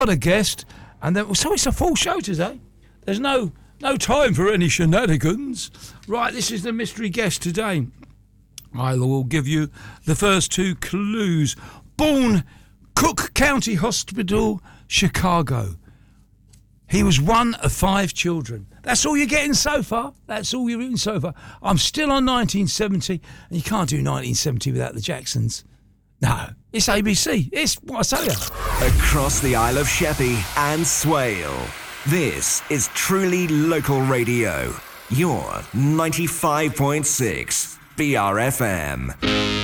got a guest, and then so it's a full show today. There's no time for any shenanigans. Right, this is the mystery guest today. I will give you the first two clues. Born Cook County Hospital, Chicago. He was one of 5 children. That's all you're getting so far. That's all you're getting so far. I'm still on 1970, and you can't do 1970 without the Jacksons. No, it's ABC. It's what I tell you. Across the Isle of Sheppey and Swale, this is truly local radio. Your 95.6 BRFM.